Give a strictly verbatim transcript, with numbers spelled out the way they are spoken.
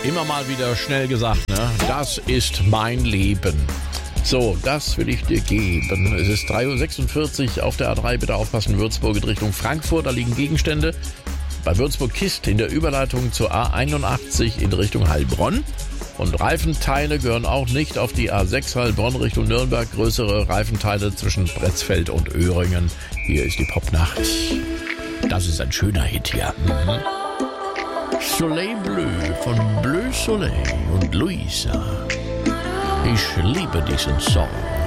Immer mal wieder schnell gesagt, ne? Das ist mein Leben. So, das will ich dir geben. Es ist drei Uhr sechsundvierzig auf der A drei. Bitte aufpassen, Würzburg in Richtung Frankfurt. Da liegen Gegenstände. Bei Würzburg-Kist in der Überleitung zur A einundachtzig in Richtung Heilbronn. Und Reifenteile gehören auch nicht auf die A sechs Heilbronn Richtung Nürnberg. Größere Reifenteile zwischen Bretzfeld und Öhringen. Hier ist die Popnacht. Das ist ein schöner Hit hier. Mhm. Soleil Bleu von Bleu Soleil und Luisa. Ich liebe diesen Song.